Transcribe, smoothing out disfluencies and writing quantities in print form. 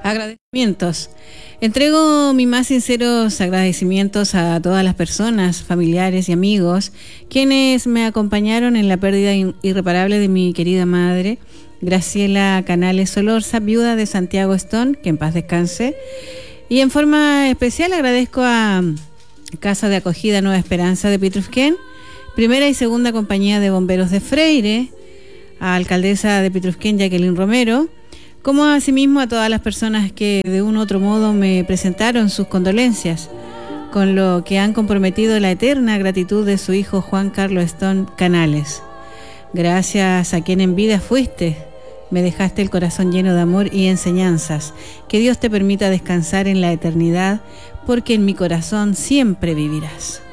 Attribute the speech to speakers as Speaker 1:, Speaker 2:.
Speaker 1: Agradecimientos. Entrego mis más sinceros agradecimientos a todas las personas, familiares y amigos quienes me acompañaron en la pérdida irreparable de mi querida madre, Graciela Canales Solorza, viuda de Santiago Stone, que en paz descanse. Y en forma especial agradezco a Casa de Acogida Nueva Esperanza de Pitrufquén, primera y segunda compañía de bomberos de Freire, a alcaldesa de Pitrufquén, Jacqueline Romero, como asimismo a todas las personas que de un u otro modo me presentaron sus condolencias, con lo que han comprometido la eterna gratitud de su hijo Juan Carlos Stone Canales. Gracias a quien en vida fuiste, me dejaste el corazón lleno de amor y enseñanzas. Que Dios te permita descansar en la eternidad, porque en mi corazón siempre vivirás.